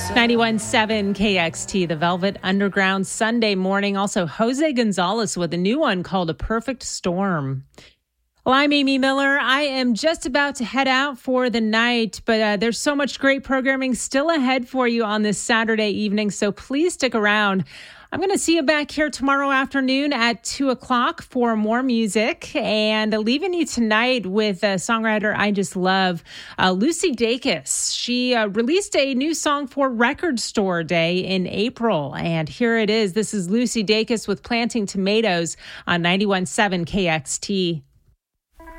91.7 KXT, the Velvet Underground Sunday morning. Also, Jose Gonzalez with a new one called A Perfect Storm. Well, I'm Amy Miller. I am just about to head out for the night, but there's so much great programming still ahead for you on this Saturday evening, so please stick around. I'm going to see you back here tomorrow afternoon at 2 o'clock for more music, and leaving you tonight with a songwriter I just love, Lucy Dacus. She released a new song for Record Store Day in April, and here it is. This is Lucy Dacus with Planting Tomatoes on 91.7 KXT.